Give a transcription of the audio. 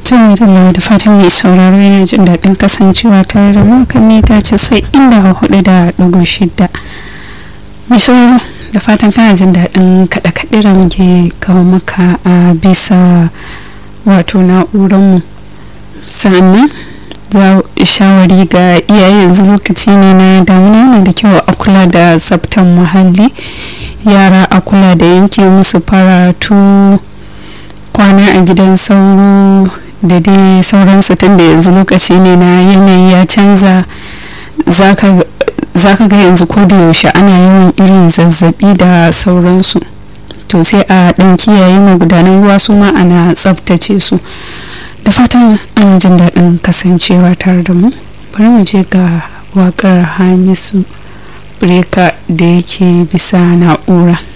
Tun da fatan mai sauraro yana jin daɗin kasancewa tare da mu kan mita 94.6. Mai sauraro da fatan kana jin daɗin kaɗe-kaɗe da muke kawo maka a bisa wato na'uranmu. Sannan za shawari ga iyaye yanzu lokaci ne na damuna, yana da kyau a kula da tsaftan muhalli, yara a kula da yanke musu faratu, kwana a gidan sauro da dai sauransu, tun da yanzu lokaci ne na yanayi ya canza. za ka ga yanzu ko da yaushe ana yawan irin zazzabi da sauransu, to sai a ɗan kiyaye magudanan ruwa su ma ana tsaftace su. Da fatan ana jin daɗin kasancewa tare da mu. Bari mu je ga waƙar Hamisu Breka da yake bisa na'ura.